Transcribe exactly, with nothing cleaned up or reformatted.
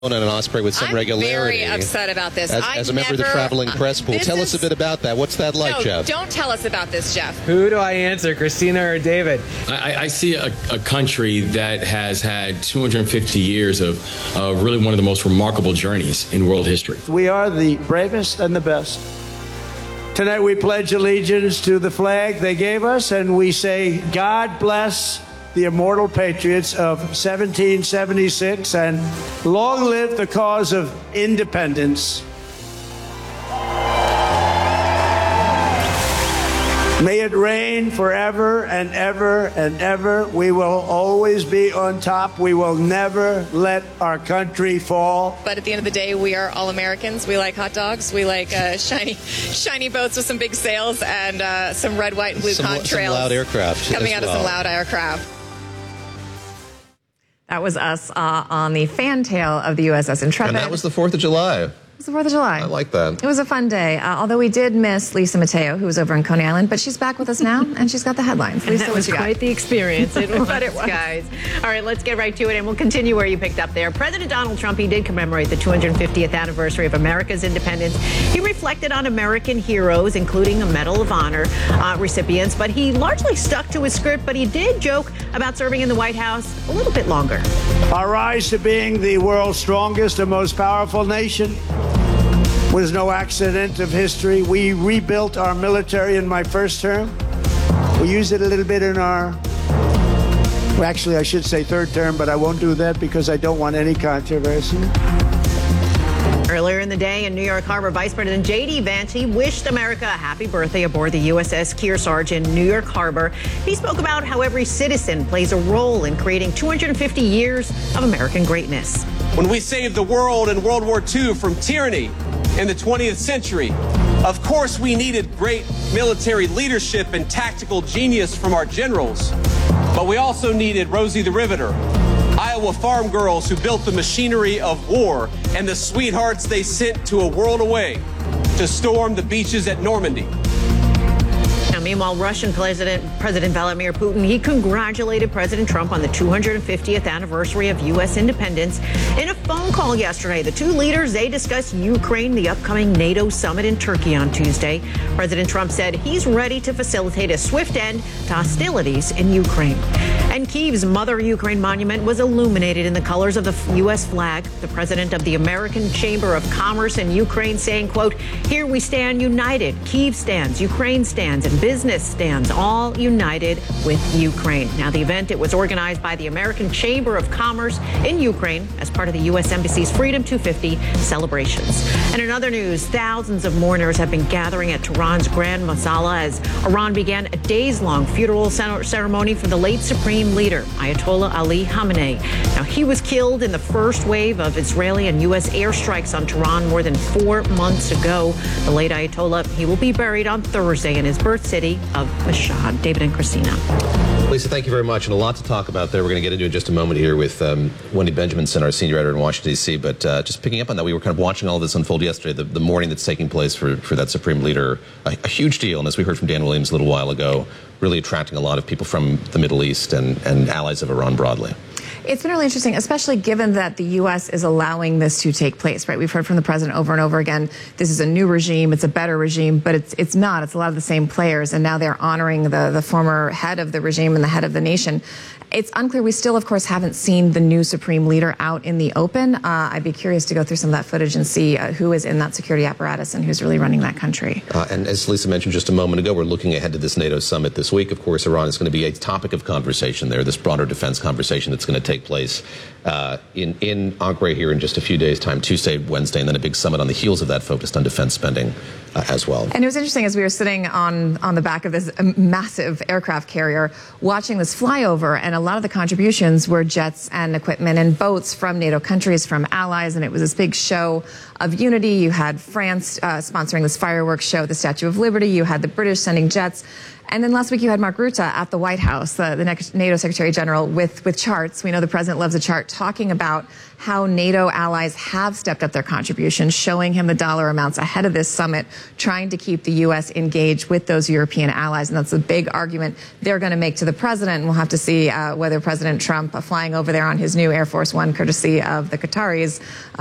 on an Osprey with some I'm regularity. I'm very upset about this. As, I as a member never, of the traveling press pool, tell is, us a bit about that. What's that like, no, Jeff? Don't tell us about this, Jeff. Who do I answer, Christina or David? I, I see a, a country that has had two hundred fifty years of uh, really one of the most remarkable journeys in world history. We are the bravest and the best. Tonight we pledge allegiance to the flag they gave us, and we say, God bless the immortal patriots of seventeen seventy-six, and long live the cause of independence. May it reign forever and ever and ever. We will always be on top. We will never let our country fall. But at the end of the day, we are all Americans. We like hot dogs. We like uh, shiny shiny boats with some big sails and uh, some red, white, and blue some, contrails. Some loud aircraft. Coming out well. of some loud aircraft. That was us uh, on the fantail of the U S S Intrepid. And that was the fourth of July. It was the fourth of July. I like that. It was a fun day, uh, although we did miss Lisa Mateo, who was over in Coney Island, but she's back with us now, and she's got the headlines. Lisa, that was what you quite got? the experience. It was, But it was. guys. All right, let's get right to it, and we'll continue where you picked up there. President Donald Trump, he did commemorate the two hundred fiftieth anniversary of America's independence. He reflected on American heroes, including a Medal of Honor uh, recipients, but he largely stuck to his script, but he did joke about serving in the White House a little bit longer. Our rise to being the world's strongest and most powerful nation was no accident of history. We rebuilt our military in my first term. We used it a little bit in our, well, actually, I should say third term, but I won't do that because I don't want any controversy. Earlier in the day in New York Harbor, Vice President J D Vance, he wished America a happy birthday aboard the U S S Kearsarge in New York Harbor. He spoke about how every citizen plays a role in creating two hundred fifty years of American greatness. When we saved the world in World War Two from tyranny in the twentieth century, of course we needed great military leadership and tactical genius from our generals, but we also needed Rosie the Riveter, Iowa farm girls who built the machinery of war, and the sweethearts they sent to a world away to storm the beaches at Normandy. Now, meanwhile, Russian President President Vladimir Putin, he congratulated President Trump on the two hundred fiftieth anniversary of U S independence. In a phone call yesterday, the two leaders, they discussed Ukraine, the upcoming NATO summit in Turkey on Tuesday. President Trump said he's ready to facilitate a swift end to hostilities in Ukraine. And Kyiv's Mother Ukraine monument was illuminated in the colors of the U S flag. The president of the American Chamber of Commerce in Ukraine saying, quote, "Here we stand united. Kyiv stands, Ukraine stands, and business stands, all united with Ukraine." Now, the event, it was organized by the American Chamber of Commerce in Ukraine as part of the U S Embassy's Freedom two fifty celebrations. And in other news, thousands of mourners have been gathering at Tehran's Grand Masala as Iran began a days-long funeral ceremony for the late Supreme Leader, Ayatollah Ali Khamenei. Now, he was killed in the first wave of Israeli and U S airstrikes on Tehran more than four months ago. The late Ayatollah, he will be buried on Thursday in his birth city of Mashhad. David and Christina. Lisa, thank you very much. And a lot to talk about there. We're going to get into in just a moment here with um, Wendy Benjaminson, our senior editor in Washington, D C. But uh, just picking up on that, we were kind of watching all this unfold yesterday, the, the morning that's taking place for, for that Supreme Leader. A, a huge deal. And as we heard from Dan Williams a little while ago, really attracting a lot of people from the Middle East and, and allies of Iran broadly. It's been really interesting, especially given that the U S is allowing this to take place, right? We've heard from the president over and over again, this is a new regime, it's a better regime, but it's it's not. It's a lot of the same players, and now they're honoring the, the former head of the regime and the head of the nation. It's unclear. We still, of course, haven't seen the new Supreme Leader out in the open. Uh, I'd be curious to go through some of that footage and see uh, who is in that security apparatus and who's really running that country. Uh, and as Lisa mentioned just a moment ago, we're looking ahead to this NATO summit this week. Of course, Iran is going to be a topic of conversation there, this broader defense conversation that's going to take place uh, in, in Ankara here in just a few days' time, Tuesday, Wednesday, and then a big summit on the heels of that focused on defense spending uh, as well. And it was interesting as we were sitting on, on the back of this massive aircraft carrier, watching this flyover, and a lot of the contributions were jets and equipment and boats from NATO countries, from allies, and it was this big show of unity. You had France uh, sponsoring this fireworks show at the Statue of Liberty. You had the British sending jets. And then last week you had Mark Rutte at the White House, the, the next NATO Secretary General, with, with charts. We know the president loves a chart, talking about how NATO allies have stepped up their contributions, showing him the dollar amounts ahead of this summit, trying to keep the U S engaged with those European allies. And that's a big argument they're going to make to the president. And we'll have to see uh, whether President Trump, uh, flying over there on his new Air Force One, courtesy of the Qataris,